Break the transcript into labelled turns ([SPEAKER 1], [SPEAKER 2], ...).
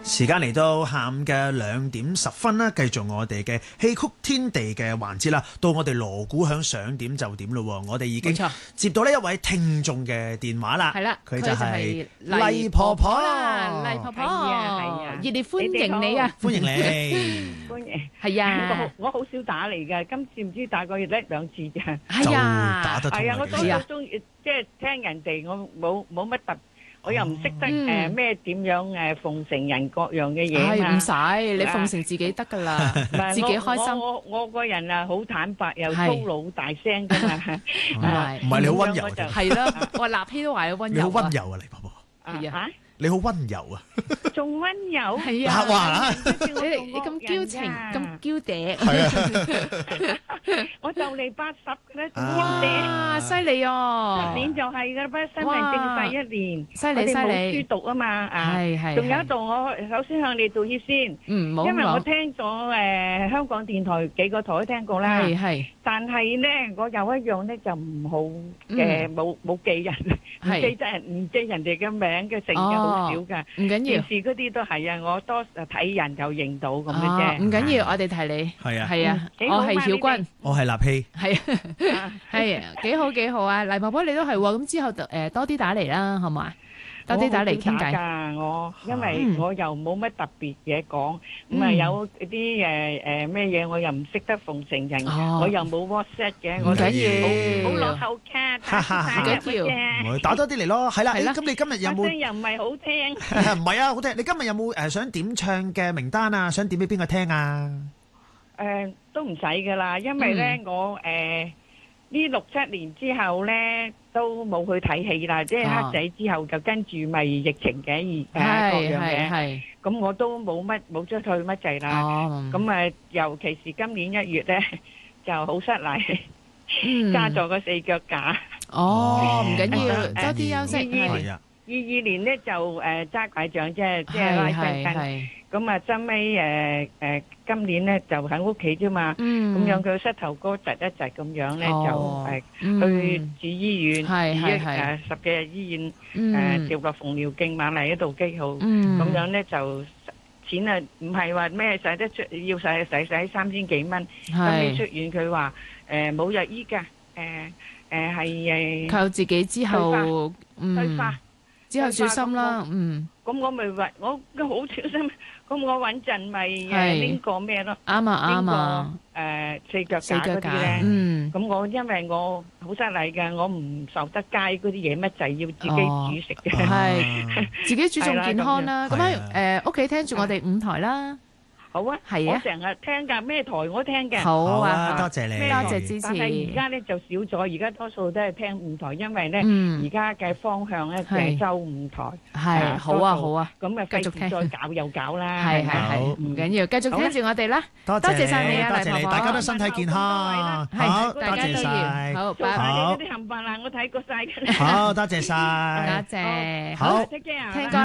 [SPEAKER 1] 時間嚟到下午嘅2:10啦，繼續我哋嘅戲曲天地嘅環節啦。到我哋鑼鼓響想點就點咯，我哋已經接到呢一位聽眾嘅電話啦。
[SPEAKER 2] 係啦，
[SPEAKER 1] 佢就係
[SPEAKER 2] 黎婆婆啦，黎婆婆，係啊，熱烈歡迎你啊！
[SPEAKER 1] 歡迎你，
[SPEAKER 3] 歡迎。
[SPEAKER 2] 係啊，
[SPEAKER 3] 我好少打嚟嘅，今次唔知打過1、2次啫。
[SPEAKER 2] 係啊，
[SPEAKER 1] 打得通。
[SPEAKER 3] 係啊，我都好中意，即係聽人哋，我冇乜特。我又唔識得咩點樣奉承人各樣嘅嘢嘛，
[SPEAKER 2] 唔使你奉承自己得噶啦，自己開心。
[SPEAKER 3] 我個人啊好坦白又粗魯大聲噶嘛，
[SPEAKER 1] 唔係你好溫柔就
[SPEAKER 2] 係咯，我立希都話你溫柔。
[SPEAKER 1] 你好溫柔啊，黎婆婆。
[SPEAKER 2] 係啊。
[SPEAKER 3] 你
[SPEAKER 1] 好溫柔啊，
[SPEAKER 3] 仲溫柔
[SPEAKER 2] 係啊！
[SPEAKER 1] 哇，
[SPEAKER 2] 你咁嬌情咁嬌嗲，
[SPEAKER 1] 係啊！
[SPEAKER 3] 我就嚟80啦，
[SPEAKER 2] 哇，犀利哦！
[SPEAKER 3] 年就係噶啦，新民政第1年，
[SPEAKER 2] 犀利犀利，
[SPEAKER 3] 冇書讀啊嘛，
[SPEAKER 2] 係。
[SPEAKER 3] 仲有一度，我首先向你道歉先，因為我聽咗香港電台幾個台都聽過啦，
[SPEAKER 2] 係。
[SPEAKER 3] 但係咧，我有一樣咧就唔好嘅，冇記人，唔記人哋嘅名嘅成嘅。好少噶，
[SPEAKER 2] 唔緊要。
[SPEAKER 3] 電視嗰啲都係啊，我多睇人就認到咁嘅啫。
[SPEAKER 2] 唔緊要，我哋提你。係啊，係啊，我係曉君，
[SPEAKER 1] 我係立希。
[SPEAKER 2] 係啊，係啊，幾好幾好啊！黎婆婆你都係喎，咁之後多啲打嚟啦，好嘛？多啲打嚟傾偈。
[SPEAKER 3] 我因為我又冇乜特別嘢講，咁啊有啲咩嘢我又唔識得奉承人，我又冇 WhatsApp 嘅，我好落後卡，
[SPEAKER 2] 唔緊要，
[SPEAKER 1] 打多啲嚟咯，係啦，咁你今日有冇？
[SPEAKER 3] 聲又唔係好聽，
[SPEAKER 1] 唔係啊，好聽。你今日有冇想點唱嘅名單啊？想點俾邊個聽啊？
[SPEAKER 3] 都唔使噶啦，因為咧我呢6、7年之後咧都冇去睇戲啦，即係黑仔之後就跟住咪疫情嘅各樣嘅，咁我都冇出去乜滯啦。咁尤其是今年1月咧就好失禮，加咗個4腳架。
[SPEAKER 2] 唔緊要，多啲休息。
[SPEAKER 3] 22年咧就揸拐杖啫，即係拉筋筋。咁啊，真尾今年咧就喺屋企啫嘛。咁樣佢膝頭哥窒一窒咁樣咧，就去住醫院，住10幾日醫院，調落縫尿鏡瑪麗嗰度機號。咁樣咧就錢啊，唔係話咩使得出，要使3000幾蚊。咁你出院佢話冇藥醫㗎，係
[SPEAKER 2] 靠自己之後
[SPEAKER 3] 退化。
[SPEAKER 2] 之後小心啦，
[SPEAKER 3] 咁我咪話我好小心，咁我穩陣咪拎個咩咯？
[SPEAKER 2] 啱啊，
[SPEAKER 3] 四腳架嗰啲咧，咁我因為我好失禮嘅，我唔受得街嗰啲嘢乜滯，要自己煮食嘅，
[SPEAKER 2] 係自己注重健康啦。咁喺屋企聽住我哋5台啦。好啊，係啊，
[SPEAKER 3] 我成日聽㗎，咩台我聽嘅。
[SPEAKER 2] 好啊，
[SPEAKER 1] 多謝你，
[SPEAKER 2] 多謝支持。
[SPEAKER 3] 但係而家咧就少咗，而家多數都係聽5台，因為咧而家嘅方向咧就係收5台。
[SPEAKER 2] 係，好啊，好啊。
[SPEAKER 3] 咁啊，繼續再搞又搞啦。
[SPEAKER 2] 係，唔緊要，繼續聽住我哋啦。多謝晒你啊，黎婆婆。
[SPEAKER 1] 大家都身體健康。
[SPEAKER 2] 好，大家都要。好，拜拜。
[SPEAKER 3] 啲冚唪唥我睇過晒㗎。
[SPEAKER 1] 好，多謝晒。
[SPEAKER 2] 多謝。
[SPEAKER 1] 好，
[SPEAKER 3] 聽歌。